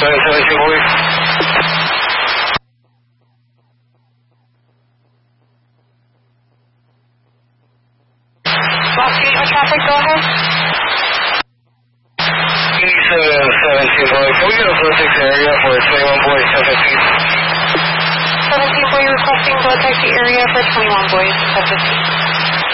17 boys. Last gate with traffic, go ahead. East 17 boys. Can we get a Vortex area for 21 boys, 1015? 17 boy requesting Vortex area for 21 boys, 1015.